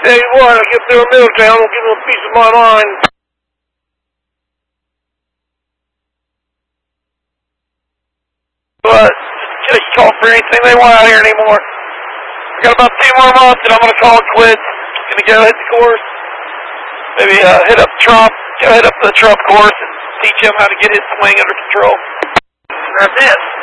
Tell you what, I'll get through a military, I'm going to give them a piece of my mind. But just call for anything they want out here anymore. I got about 2 more months and I'm going to call it quits. Going to go hit the course. Maybe hit up the Trump course and teach him how to get his swing under control. And that's it.